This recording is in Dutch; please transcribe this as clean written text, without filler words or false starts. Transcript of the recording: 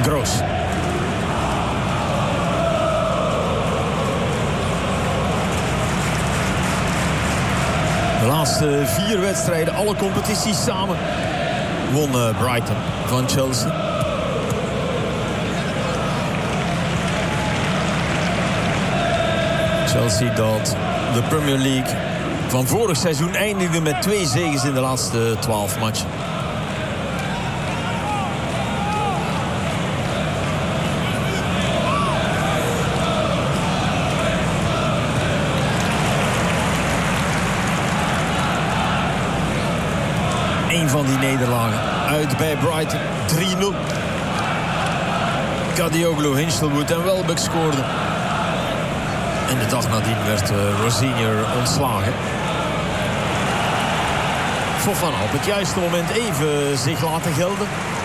Gross. De laatste 4 wedstrijden, alle competities samen, won Brighton van Chelsea. Chelsea dat de Premier League van vorig seizoen eindigde met 2 zeges in de laatste 12 matchen. Eén van die nederlagen uit bij Brighton, 3-0. Kadioglu, Hinchelwood en Welbeck scoorden. En de dag nadien werd Rosier ontslagen. Fofana op het juiste moment even zich laten gelden.